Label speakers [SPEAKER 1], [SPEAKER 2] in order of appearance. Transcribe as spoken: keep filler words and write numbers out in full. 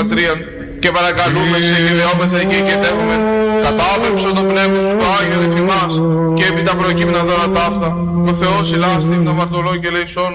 [SPEAKER 1] λατρείαν και παρακαλούμε σε και δεόμεθα και οικετεύουμε κατάπεψο το πνεύμα σου το Άγιο εφημάς και επί τα προκείμενα δώρα ταύτα ο Θεός ηλάστη το μαρτωλό και ελεησόν